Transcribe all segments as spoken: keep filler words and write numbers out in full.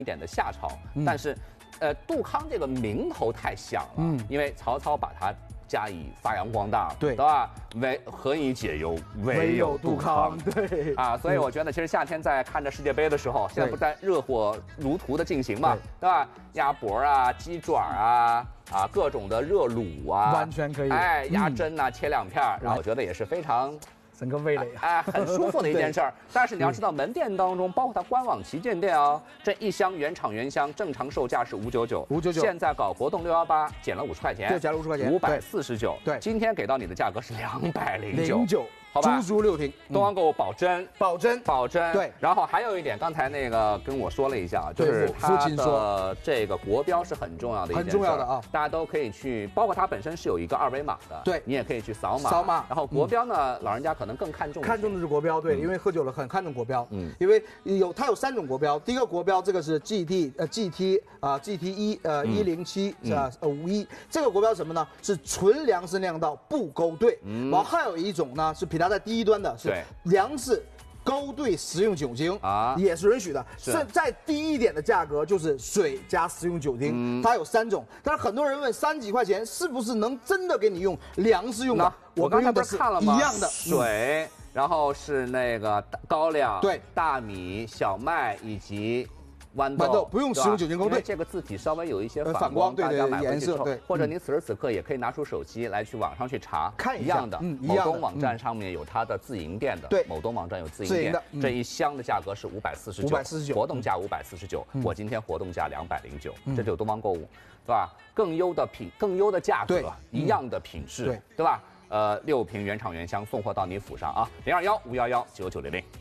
一点的夏朝， 嗯、 但是，呃，杜康这个名头太响了，嗯，因为曹操把它加以发扬光大， 对， 对吧？唯何以解忧，唯有杜康， 对啊，所以我觉得其实夏天在看着世界杯的时候，现在不在热火如荼的进行嘛，对吧？鸭脖啊，鸡爪啊。啊，各种的热卤啊， 完全可以。 哎，鸭胗啊，嗯、切两片，然后我觉得也是非常。 整个味蕾哎、啊，很舒服的一件事儿。但是你要知道，门店当中，包括它官网旗舰店哦，这一箱原厂原香，正常售价是五九九，五九九，现在搞活动六幺八，减了五十块钱， 对，减了五十块钱， 五百四十九。 对， 今天给到你的价格是两百零九。 零九。 好吧， 足足六瓶， 东方购物保真， 保真， 保真。 对， 然后还有一点，刚才那个跟我说了一下，就是它的这个国标是很重要的一件事， 很重要的啊， 大家都可以去，包括它本身是有一个二维码的， 对， 你也可以去扫码， 扫码。 然后国标呢，老人家可能更看重， 看重的是国标，对，因为喝酒了很看重国标，嗯，因为有它有三种国标，第一个国标这个是 G T 呃 G T 啊 G T 一呃一零七啊呃五一，这个国标什么呢？是纯粮食酿造不勾兑，然后还有一种呢是比它在低一端的。是粮食勾兑食用酒精啊，也是允许的。是再低一点的价格就是水加食用酒精，嗯、它有三种。但是很多人问，三几块钱是不是能真的给你用粮食用的？ 我刚才不是看了吗？ 一样的水，然后是那个高粱、 对， 大米、小麦以及。豌豆, 豆不用食用酒精勾兑， 这个字体稍微有一些反光，对对对，颜色对。 或者你此时此刻也可以拿出手机来去网上去查， 看一样的， 嗯， 某东网站上面有它的自营店的， 对， 某东网站有自营店的，这一箱的价格是五百四十九，五百四十九， 活动价五百四十九，我今天活动价两百零九，这就是东方购物，对吧？更优的品，更优的价格，一样的品质， 对， 对吧？呃，六瓶原厂原香送货到你府上啊，零二幺五幺幺九九零零。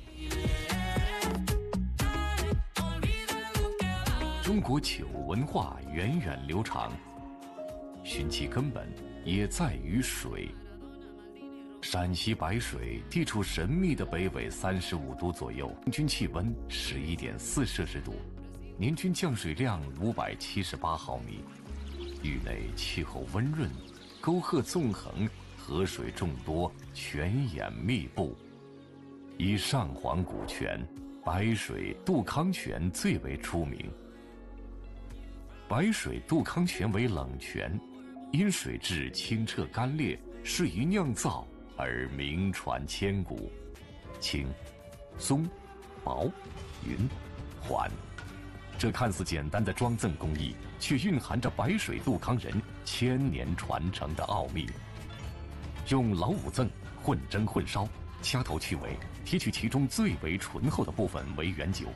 中国酒文化源远流长，寻其根本也在于水。陕西白水地处神秘的北纬三十五度左右，平均气温十一点四摄氏度，年均降水量五百七十八毫米。域内气候温润，沟壑纵横，河水众多，泉眼密布。以上黄古泉、白水、杜康泉最为出名。白水杜康泉为冷泉，因水质清澈干裂，适宜酿造而名传千古。轻、松、薄、匀、缓，这看似简单的装赠工艺，却蕴含着白水杜康人千年传承的奥秘。用老五赠混蒸混烧，掐头去尾，提取其中最为醇厚的部分为原酒。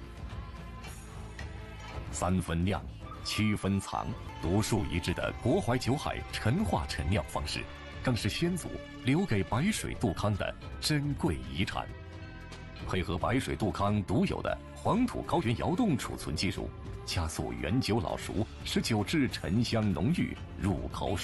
三分酿，七分藏，独树一帜的国怀酒海陈化陈酿方式，更是先祖留给白水杜康的珍贵遗产。配合白水杜康独有的黄土高原窑洞储存技术，加速原酒老熟，使酒质沉香浓郁，入口